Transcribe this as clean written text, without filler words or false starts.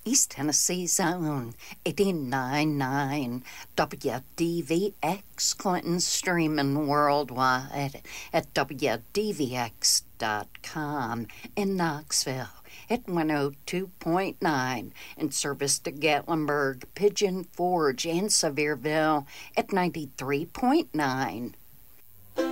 East Tennessee's own 89.9 WDVX, Clinton, streaming worldwide at WDVX.com, in Knoxville at 102.9, in service to Gatlinburg, Pigeon Forge, and Sevierville at 93.9.